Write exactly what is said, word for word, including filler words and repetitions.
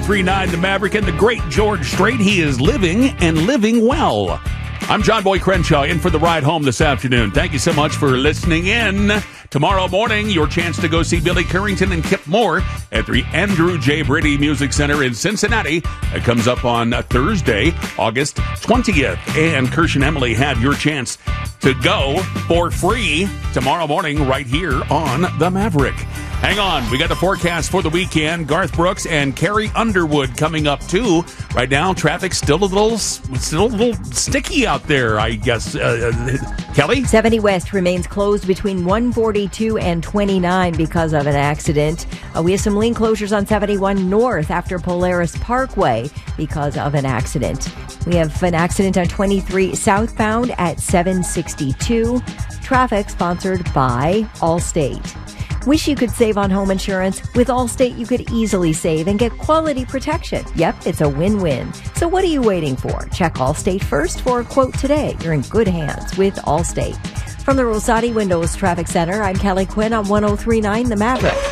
three nine The Maverick and the great George Strait. He is living and living well. I'm John Boy Crenshaw in for the ride home this afternoon. Thank you so much for listening in. Tomorrow morning, your chance to go see Billy Currington and Kip Moore at the Andrew J. Brady Music Center in Cincinnati. It comes up on Thursday, August twentieth. And Kirsch and Emily have your chance to go for free tomorrow morning right here on The Maverick. Hang on, we got the forecast for the weekend. Garth Brooks and Carrie Underwood coming up too. Right now, traffic's still a little, still a little sticky out there, I guess. Uh, uh, Kelly? seventy West remains closed between one forty-two and twenty-nine because of an accident. Uh, we have some lane closures on seventy-one North after Polaris Parkway because of an accident. We have an accident on twenty-three southbound at seven sixty-two. Traffic sponsored by Allstate. Wish you could save on home insurance? With Allstate, you could easily save and get quality protection. Yep, it's a win-win. So what are you waiting for? Check Allstate first for a quote today. You're in good hands with Allstate. From the Rosati Windows Traffic Center, I'm Kelly Quinn on one oh three point nine The Maverick.